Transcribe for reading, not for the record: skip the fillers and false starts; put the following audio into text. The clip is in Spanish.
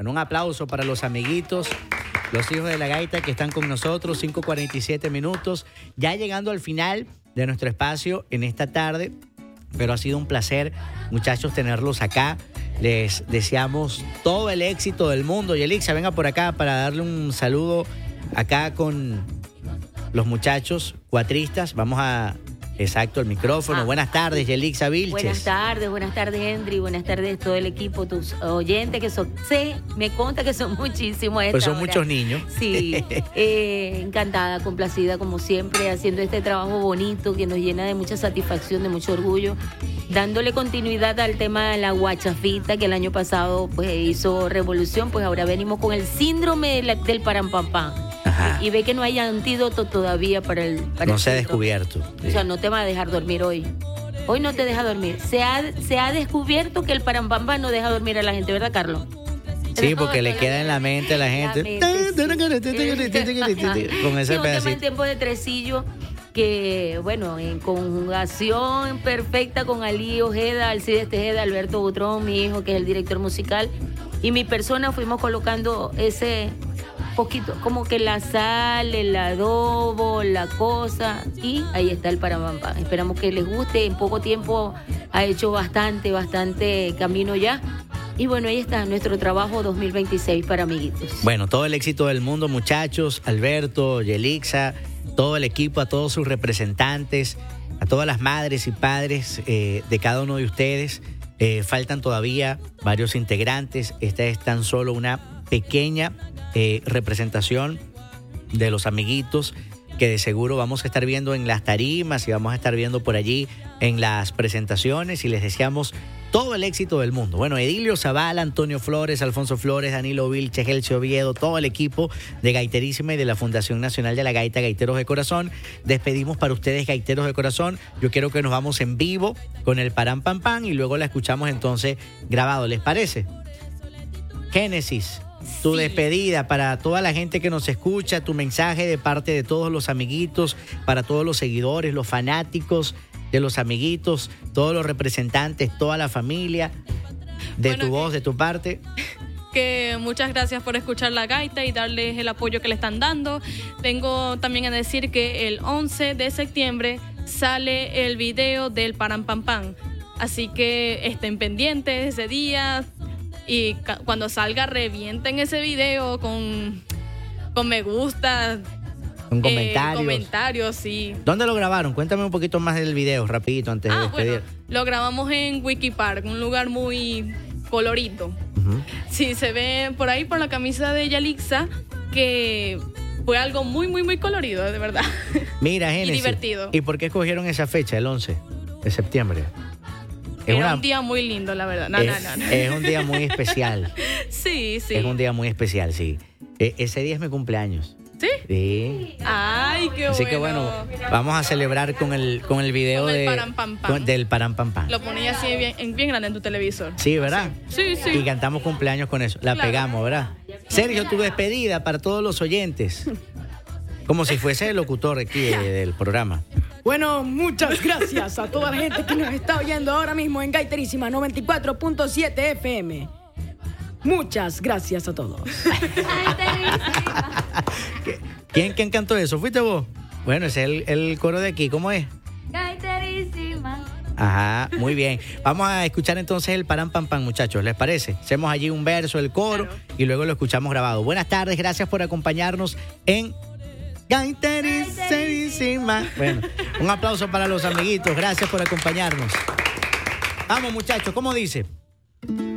Bueno, un aplauso para los amiguitos, los hijos de la gaita que están con nosotros, 5:47 minutos, ya llegando al final de nuestro espacio en esta tarde, pero ha sido un placer, muchachos, tenerlos acá. Les deseamos todo el éxito del mundo. Yelixa, venga por acá para darle un saludo acá con los muchachos cuatristas. Vamos a... Exacto, el micrófono. Buenas tardes, Yelixa Vilches. Buenas tardes, Henry. Buenas tardes todo el equipo, tus oyentes que son, me consta que son muchísimos. Pues son muchos niños. Sí, encantada, complacida como siempre, haciendo este trabajo bonito que nos llena de mucha satisfacción, de mucho orgullo, dándole continuidad al tema de la guachafita que el año pasado pues hizo revolución, pues ahora venimos con el síndrome del parampampán. Y ve que no hay antídoto todavía para el no se ha descubierto. O sea, no te va a dejar dormir hoy. Hoy no te deja dormir. Se ha descubierto que el parampamba no deja dormir a la gente, ¿verdad, Carlos? Sí, porque le queda en la mente a la gente. Con ese pedacito. En tiempo de tresillo que, bueno, en conjugación perfecta con Ali Ojeda, Alcides Tejeda, Alberto Butrón, mi hijo, que es el director musical, y mi persona, fuimos colocando ese... poquito, como que la sal, el adobo, la cosa, y ahí está el parampam. Esperamos que les guste. En poco tiempo ha hecho bastante camino ya. Y bueno, ahí está nuestro trabajo 2026 para amiguitos. Bueno, todo el éxito del mundo, muchachos. Alberto, Yelixa, todo el equipo, a todos sus representantes, a todas las madres y padres de cada uno de ustedes. Faltan todavía varios integrantes. Esta es tan solo una pequeña representación de los amiguitos que de seguro vamos a estar viendo en las tarimas y vamos a estar viendo por allí en las presentaciones, y les deseamos todo el éxito del mundo. Bueno, Edilio Zavala, Antonio Flores, Alfonso Flores, Danilo Vilches, Elcio Oviedo, todo el equipo de Gaiterísima y de la Fundación Nacional de la Gaita, Gaiteros de Corazón. Despedimos para ustedes, Gaiteros de Corazón. Yo quiero que nos vamos en vivo con el Param Pam Pam y luego la escuchamos entonces grabado. ¿Les parece? Génesis. Tu despedida para toda la gente que nos escucha, tu mensaje de parte de todos los amiguitos, para todos los seguidores, los fanáticos de los amiguitos, todos los representantes, toda la familia, de tu voz, de tu parte. Que muchas gracias por escuchar la gaita y darles el apoyo que le están dando. Vengo también a decir que el 11 de septiembre sale el video del Param Pam Pam, así que estén pendientes ese día. Y cuando salga, revienten ese video con me gusta. Con comentarios. Comentarios, sí. ¿Dónde lo grabaron? Cuéntame un poquito más del video, rapidito, antes de despedir. Bueno, lo grabamos en Wikipark, un lugar muy colorido. Uh-huh. Sí, se ve por ahí por la camisa de Yelixa que fue algo muy, muy, muy colorido, de verdad. Mira, Génesis. Y divertido. ¿Y por qué escogieron esa fecha, el 11 de septiembre? Era un día muy lindo, la verdad. No. Es un día muy especial. Sí. Es un día muy especial, sí. Ese día es mi cumpleaños. ¿Sí? Sí. Ay, qué bueno. Así que bueno, vamos a celebrar con el video del Param Pam Pam. Del Param Pam Pam. Lo ponía así bien grande en tu televisor. Sí, ¿verdad? Sí. Y cantamos cumpleaños con eso. La pegamos, ¿verdad? Sergio, tu despedida para todos los oyentes. Como si fuese el locutor aquí del programa. Bueno, muchas gracias a toda la gente que nos está oyendo ahora mismo en Gaiterísima 94.7 FM. Muchas gracias a todos. ¿Quién cantó eso? ¿Fuiste vos? Bueno, ese es el coro de aquí. ¿Cómo es? Gaiterísima. Ajá, muy bien. Vamos a escuchar entonces el Param Pam Pam, muchachos. ¿Les parece? Hacemos allí un verso, el coro, y luego lo escuchamos grabado. Buenas tardes, gracias por acompañarnos en Gaiterísima. Bueno, un aplauso para los amiguitos. Gracias por acompañarnos. Vamos, muchachos, ¿cómo dice?